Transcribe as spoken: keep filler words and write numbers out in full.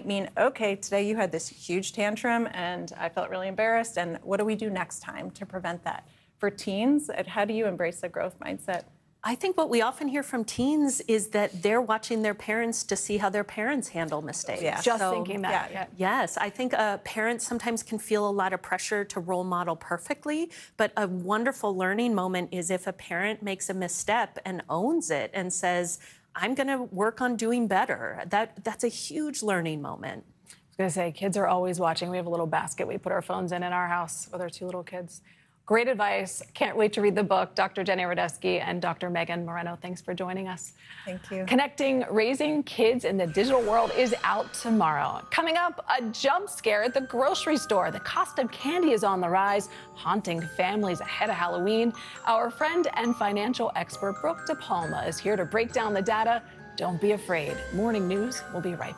mean, okay, today you had this huge tantrum and I felt really embarrassed, and what do we do next time to prevent that? For teens, how do you embrace the growth mindset? I think what we often hear from teens is that they're watching their parents to see how their parents handle mistakes. Yeah. Just So, thinking that. Yeah. Yes, I think uh, parents sometimes can feel a lot of pressure to role model perfectly, but a wonderful learning moment is if a parent makes a misstep and owns it and says, I'm going to work on doing better. That That's a huge learning moment. I was going to say, kids are always watching. We have a little basket we put our phones in in our house with our two little kids. Great advice. Can't wait to read the book. Doctor Jenny Radesky and Doctor Megan Moreno, thanks for joining us. Thank you. Connecting Raising Kids in the Digital World is out tomorrow. Coming up, a jump scare at the grocery store. The cost of candy is on the rise, haunting families ahead of Halloween. Our friend and financial expert Brooke DePalma is here to break down the data. Don't be afraid. Morning News will be right back.